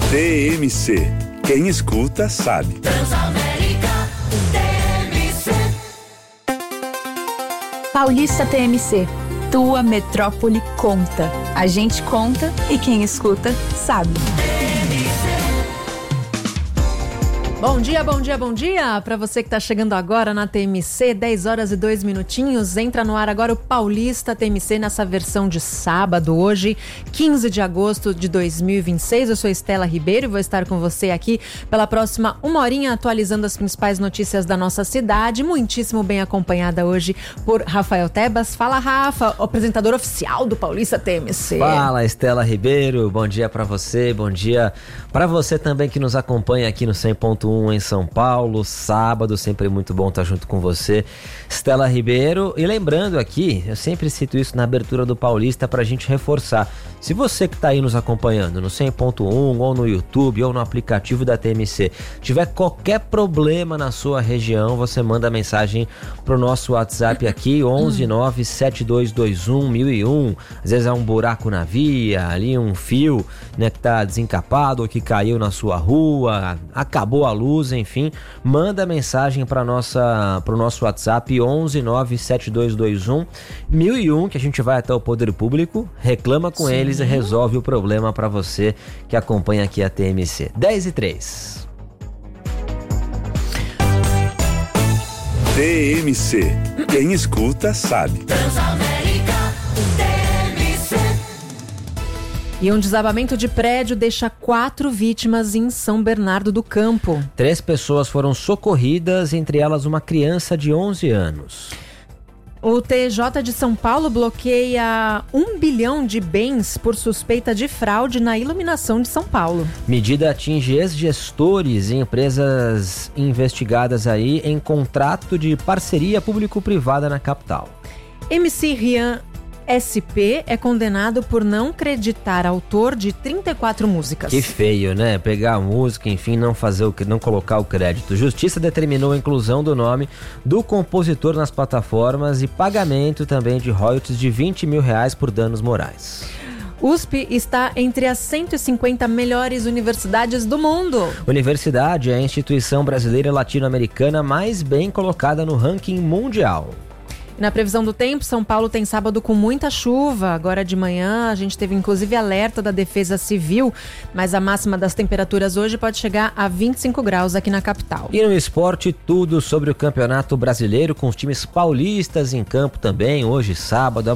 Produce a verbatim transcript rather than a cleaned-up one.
T M C. Quem escuta sabe. Transamérica T M C. Paulista T M C. Tua metrópole conta. A gente conta e quem escuta sabe. Bom dia, bom dia, bom dia para você que está chegando agora na T M C, dez horas e dois minutinhos. Entra no ar agora o Paulista T M C nessa versão de sábado, hoje, quinze de agosto de dois mil e vinte e seis. Eu sou Estela Ribeiro e vou estar com você aqui pela próxima uma horinha atualizando as principais notícias da nossa cidade, muitíssimo bem acompanhada hoje por Rafael Tebas. Fala, Rafa, o apresentador oficial do Paulista T M C. Fala, Estela Ribeiro, bom dia para você, bom dia para você também que nos acompanha aqui no cem ponto um em São Paulo, sábado, sempre muito bom estar junto com você, Estela Ribeiro. E lembrando aqui, eu sempre cito isso na abertura do Paulista pra gente reforçar, se você que tá aí nos acompanhando no cem ponto um ou no YouTube ou no aplicativo da T M C, tiver qualquer problema na sua região, você manda mensagem pro nosso WhatsApp aqui, onze nove sete dois dois um mil e um. Às vezes é um buraco na via, ali um fio, né, que tá desencapado ou que caiu na sua rua, acabou a luz, enfim, manda mensagem para nossa pro nosso WhatsApp onze nove sete dois dois um mil e um, que a gente vai até o Poder Público, reclama com Sim. eles e resolve o problema para você que acompanha aqui a T M C. dez e três. T M C. Quem escuta sabe. Transamérica T M C. E um desabamento de prédio deixa quatro vítimas em São Bernardo do Campo. Três pessoas foram socorridas, entre elas uma criança de onze anos. O T J de São Paulo bloqueia um bilhão de bens por suspeita de fraude na iluminação de São Paulo. Medida atinge ex-gestores e empresas investigadas aí em contrato de parceria público-privada na capital. M C Rian S P é condenado por não creditar autor de trinta e quatro músicas. Que feio, né? Pegar a música, enfim, não fazer o não colocar o crédito. Justiça determinou a inclusão do nome do compositor nas plataformas e pagamento também de royalties de vinte mil reais por danos morais. U S P está entre as cento e cinquenta melhores universidades do mundo. Universidade é a instituição brasileira latino-americana mais bem colocada no ranking mundial. Na previsão do tempo, São Paulo tem sábado com muita chuva. Agora de manhã a gente teve inclusive alerta da Defesa Civil, mas a máxima das temperaturas hoje pode chegar a vinte e cinco graus aqui na capital. E no esporte, tudo sobre o Campeonato Brasileiro com os times paulistas em campo também, hoje sábado.